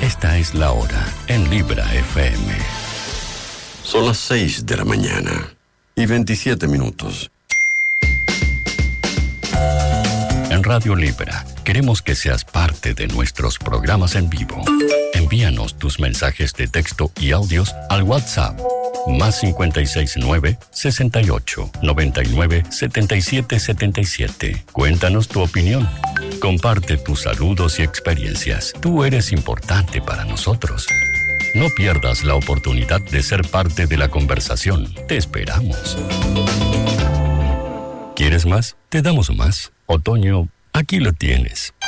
Esta es la hora en Libra FM. Son las 6 de la mañana y 27 minutos. En Radio Libra queremos que seas parte de nuestros programas en vivo. Envíanos tus mensajes de texto y audios al WhatsApp +569 68 99 77 77. Cuéntanos tu opinión. Comparte tus saludos y experiencias. Tú eres importante para nosotros. No pierdas la oportunidad de ser parte de la conversación. Te esperamos. ¿Quieres más? Te damos más. Otoño, aquí lo tienes.